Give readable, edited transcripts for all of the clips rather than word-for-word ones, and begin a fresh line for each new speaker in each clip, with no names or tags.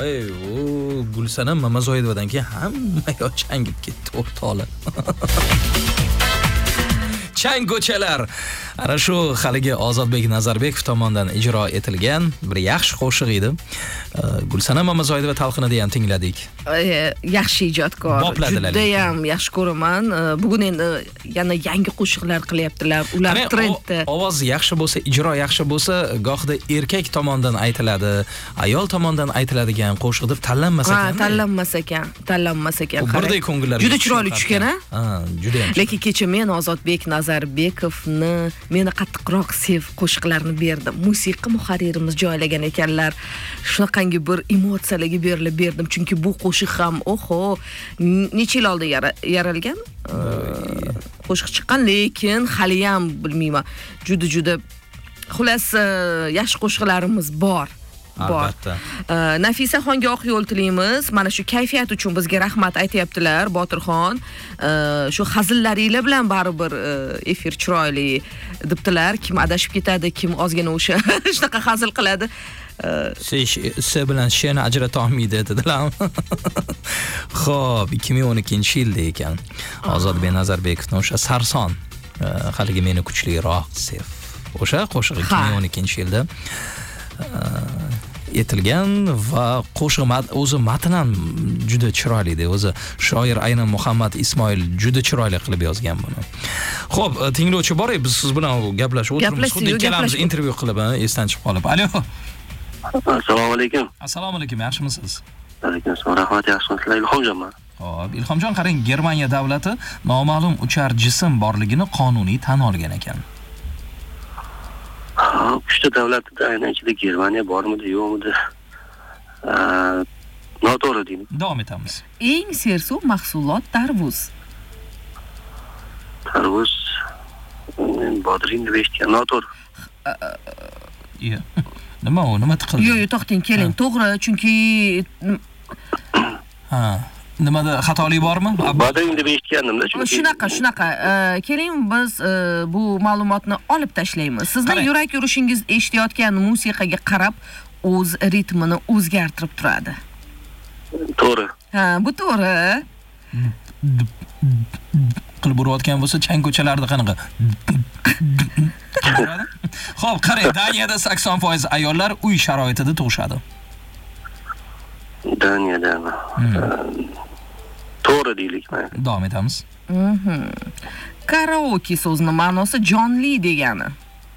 voy, u Gulsanam Mamazoyevadan keyin hamma yoq changib ketdi o'rtoqlar. Chang ko'chalar. Ana shu haligi Ozodbek Nazarbekov tomonidan ijro etilgan bir yaxshi qo'shiq edi. Gulsanam Mamazoyeva talqinida ham tingladik.
Yaxshi ijodkor. Juda ham yaxshi ko'raman. Bugun endi yana yangi qo'shiqlar qilyaptilar. Ular trendda.
Ovoz yaxshi bo'lsa, ijro yaxshi bo'lsa, gohida erkak tomonidan aytiladi, ayol tomonidan aytiladigan qo'shiq deb tanlanmas ekan.
Ha, tanlanmas ekan.
Birday ko'ngillar.
Juda chiroyli tushgan,
ha, juda ham.
Lekin kecha men Ozodbek Nazarbekovni meni qattiqroq sev qo'shiqlarini berdim. Musiqa muharririmiz joylagan ekanlar. Shunaqangi bir emotsiyalarga berilib berdim, chunki bu qo'shiq ham necha yil oldin yaralgan qo'shiq chiqqan, lekin hali ham bilmayman. Juda xullas yaxshi qo'shiqlarimiz bor.
Albatta.
Nafisaxonga oq yo'l tilaymiz. Mana shu kayfiyat uchun bizga rahmat aytayaptilar, Botirxon. Shu hazillaringlar bilan baribir efir chiroyli debdilar. Kim adashib ketadi, kim ozgina o'sha shunaqa hazil qiladi.
Siz bilan sheni ajrata olmaydi dedilar. Xo'p, 2012-yilda ekan. Ozodbek Nazarbekovning o'sha Sarson haligi meni kuchliroq sev. O'sha qo'shiq 2012-yilda etilgan va qo'shiq o'zi matn ham juda chiroyli edi. O'zi shoir aynan Muhammad Ismoil juda chiroyli qilib yozgan buni. Xo'p, tinglovchi boray, biz siz bilan gaplashib o'tiramiz. Xuddi ikkalamiz intervyu qilib, esdan chiqib qolib. Alo.
Assalomu alaykum.
Assalomu alaykum, yaxshimisiz?
Alaykum assalom, rahmat, yaxshimisizlar? Ilhomjonman.
Xo'p, Ilhomjon, qarang, Germaniya davlati noma'lum uchar jism borligini qonuniy tan olgan ekan.
Uchta davlatda aynan ichida Germaniya bormidi, yo'qmidi? Noto'g'ri deyman.
Davom etamiz.
Eng sersuv mahsulot tarvuz.
Tarvuz bodring deb eshitgan, noto'g'ri.
Nima tiqildi?
Yo'q, to'xting, keling. To'g'ri, chunki
nimada xatolik bormi?
Bodring deb eshitgandim-da, chunki.
Shunaqa. Keling, biz bu ma'lumotni olib tashlaymiz. Sizning yurak urishingiz eshitayotgan musiqaga qarab o'z ritmini o'zgartirib turadi.
To'g'ri.
Ha, bu to'g'ri.
Qilib urayotgan bo'lsa, chang ko'chalarda qanaqa? Xo'p, qarang, Daniyada 80% ayollar uy sharoitida tug'ishadi.
Daniyadami? To'g'ri deylik.
Davom etamiz.
Karaoke so'zining ma'nosi jonli degani.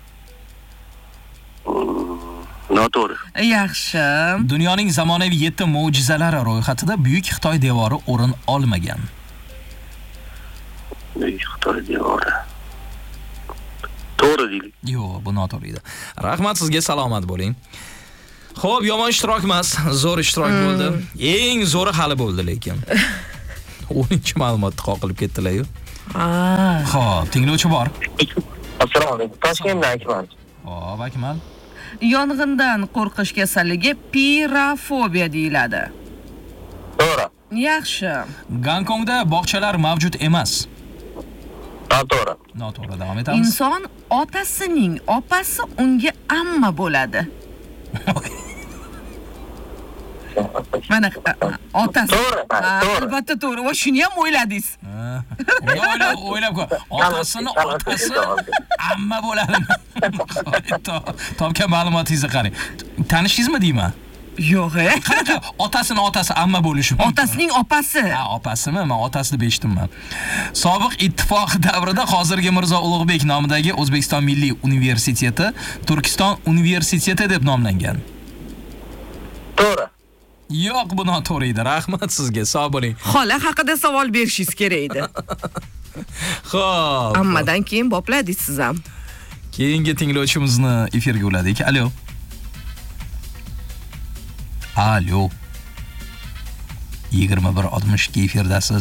Noto'g'ri.
Yaxshi.
Dunyoning zamonaviy 7 mo'jizalari ro'yxatida Buyuk Xitoy devori o'rin olmagan.
Buyuk Xitoy devori. To'g'ri deylik.
Yo'q, bu noto'g'ri edi. Rahmat sizga, salomat bo'ling. Xo'p, yomon ishtirok emas, zo'r ishtirok bo'ldi. Eng zo'ri hali bo'ldi lekin. 10-ma'lumotni qoqilib ketdilar-yu. Xo'p, tinglovchi bor.
Assalomu alaykum. Toshkentdan Akmal.
Xo'p, Akmal.
Yong'indan qo'rqish kasalligi pirofobiya deyiladi.
To'g'ri.
Yaxshi.
Gonkongda bog'chalar mavjud emas.
Noto'g'ri.
Noto'g'ri, davom etamiz.
Inson otasining opasi unga amma bo'ladi. Mana otasi.
To'g'ri.
Albatta to'g'ri. Va shuni ham o'yladingiz.
O'ylab ko'r. Otasini otasi amma bo'ladi. Topgan ma'lumotingizni qarang. Tanishdingizmi deyman?
Yo'q.
Qanaqa otasini otasi amma bo'lishi mumkin?
Otasining opasi.
Ha, opasimi? Men otasi deb eshitdim. Sobiq ittifoq davrida hozirgi Mirzo Ulug'bek nomidagi O'zbekiston Milliy universiteti Turkiston universiteti deb nomlangan.
To'g'ri.
Yo'q, bu noto'g'ri edi. Rahmat sizga, sog' bo'ling.
Xola haqida savol berishingiz kerak edi.
Xo'p.
Ammadan keyin bopladingiz siz ham.
Keyingi tinglovchimizni efirga uladik. Alo. Alo. 21:62 efirdasiz.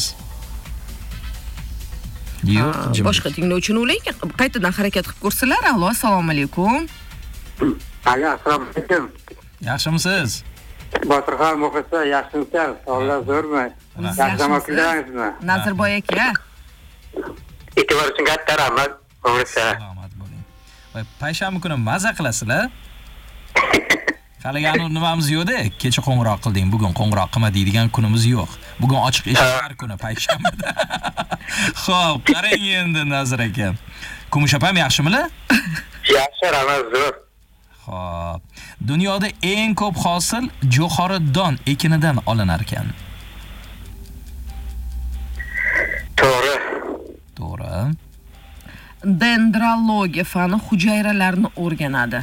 Yo'q,
boshqa tinglovchini ulang, qaytadan harakat qilib ko'rsinlar. Allo, assalomu alaykum.
Alo, assalomu alaykum.
Yaxshimisiz?
Botirxon Muxisa, yaxshimisiz? Sog'lar zo'rmi? Yaxshimi qilasizmi?
Nazarboy aka.
E'tibor uchun katta rahmat.
Salomat bo'ling. Voy, payshanba kuni maza qilasizlar? Qalagan nimamiz yo'q-da. Kecha qo'ng'iroq qilding, bugun qo'ng'iroq qilma deydigan kunimiz yo'q. Bugun ochiq eshiklar kuni payshanbada. Xo'p, qarang endi Nazir aka. Kumush opam yaxshimilar?
Yaxshi, rahmat, zo'r.
Xo'p. Dunyoda eng ko'p hosil jo'xori don ekinidan olinar ekan.
To'g'ri.
To'g'ri.
Dendrologiya fani hujayralarni o'rganadi.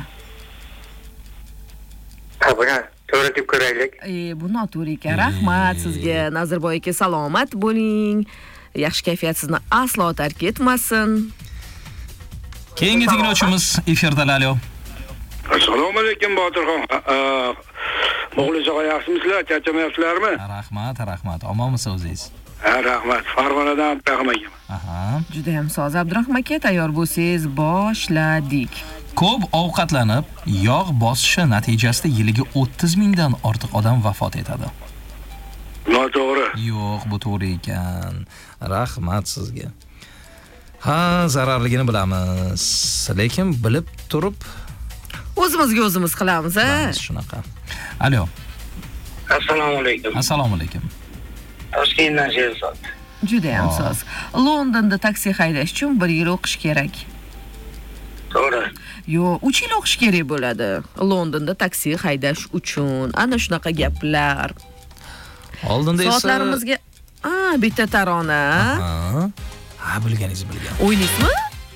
Buni to'g'ri deb ko'raylik.
Bu noto'g'ri ekan. Rahmat sizga. Nazirboy aka, salomat bo'ling. Yaxshi kayfiyat sizni aslo tark etmasin.
Keyingi tinglovchimiz efirda. Alo.
Assalomu alaykum Botirxon. Muxlis aka, yaxshimisizlar? Charchamayapsizlarmi?
Rahmat. Omonmisiz o'zingiz?
Rahmat. Farg'onadan Abdurahmon akaman.
Aha.
Juda ham soz Abdurahmon aka, tayyor bo'lsangiz boshladik.
Ko'p ovqatlanib, yog' bosishi natijasida yiliga 30 mingdan ortiq odam vafot etadi.
Noto'g'ri.
Yo'q, bu to'g'ri ekan. Rahmat sizga. Ha, zararligini bilamiz, lekin bilib turib
O'zimizga o'zimiz qilamiz,
shunaqa. Alo.
Assalomu alaykum.
Assalomu alaykum.
Toshkentdan Sherzod.
Juda ham soz. Londonda taksi haydash uchun 1 yil o'qish kerak.
To'g'ri.
Yo'q, 3 yil o'qish kerak bo'ladi. Londonda taksi haydash uchun. Ana shunaqa gaplar.
Oldinda esa
Soatlarimizga bitta tarona.
Ha, bilganingiz bilgan.
O'ynaysizmi?